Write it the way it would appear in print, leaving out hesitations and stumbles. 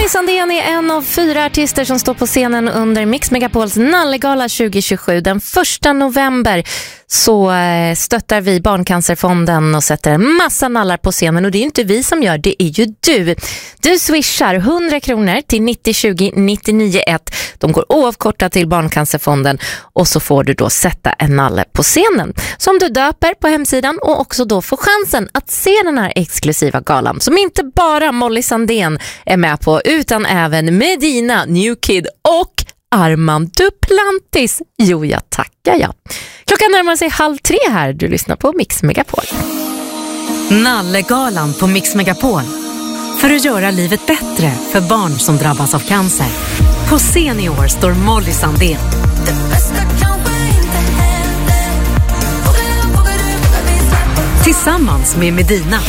Molly Sandén är en av 4 artister som står på scenen under Mix Megapols Nallegala 2027. Den 1 november så stöttar vi Barncancerfonden och sätter en massa nallar på scenen. Och det är inte vi som gör, det är ju du. Du swishar 100 kronor till 9020 991. De går oavkortat till Barncancerfonden och så får du då sätta en nalle på scenen som du döper på hemsidan och också då får chansen att se den här exklusiva galan som inte bara Molly Sandén är med på utan även Medina, New Kid och Armand Duplantis. Jo, jag tackar jag. Klockan närmar sig 2:30 här. Du lyssnar på Mix Megapol. Nallegalan på Mix Megapol. För att göra livet bättre för barn som drabbas av cancer. På scen i år står Molly Sandén. Tillsammans med Medina.